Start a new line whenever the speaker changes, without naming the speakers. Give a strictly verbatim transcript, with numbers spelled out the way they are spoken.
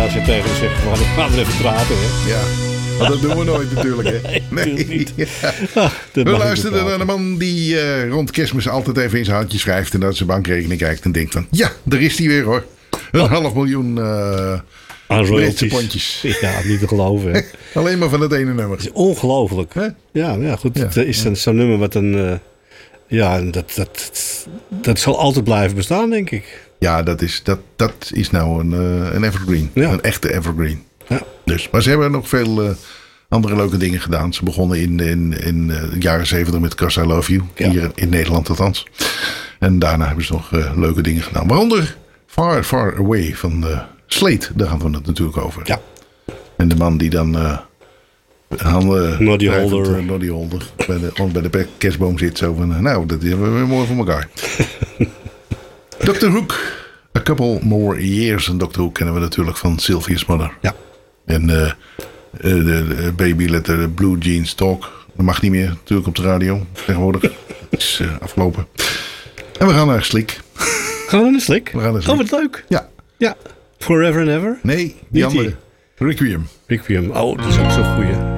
als je tegen hem zegt, van, ik ga er even praten. Hè.
Ja, maar dat doen we nooit natuurlijk. Hè?
Nee,
Nee.
natuurlijk niet.
Ja.
Ah, dat
We
mag
luisterden
ik
naar de man die uh, rond kerstmis altijd even in zijn handje schrijft. En dat zijn bankrekening kijkt en denkt van... Ja, daar is hij weer hoor. Een oh. half miljoen uh,
aan
Britse pondjes.
Ja, niet te geloven. Hè.
Alleen maar van het ene nummer.
Het is ongelooflijk.
Hè?
Ja, ja, goed.
Ja.
Het is ja. zo'n nummer wat een... Uh, ja, dat, dat, dat zal altijd blijven bestaan, denk ik.
Ja, dat is, dat, dat is nou een, uh, een evergreen. Ja. Een echte evergreen.
Ja.
Dus, maar ze hebben nog veel uh, andere leuke dingen gedaan. Ze begonnen in, in, in uh, de jaren zeventig met 'Cause I Love You. Ja. Hier in Nederland althans. En daarna hebben ze nog uh, leuke dingen gedaan. Waaronder Far, Far Away van uh, Slate. Daar gaan we het natuurlijk over.
Ja.
En de man die dan... Uh, handen
Noddy Holder.
Uh, Noddy Holder. Bij de, bij de kerstboom zit zo van... Nou, dat is weer mooi voor elkaar. dokter Hook. A Couple More Years. En dokter Hook kennen we natuurlijk van Sylvia's Mother.
Ja.
En uh, uh, de, de Baby Let the Blue Jeans Talk. Dat mag niet meer natuurlijk op de radio. Tegenwoordig. Het is uh, afgelopen. En we gaan naar Slick.
Gaan we naar Slick?
We gaan naar Slick.
Oh, wat leuk.
Ja.
Ja. Forever and Ever?
Nee, die andere. Requiem.
Requiem. Oh, dat is ook zo'n goeie.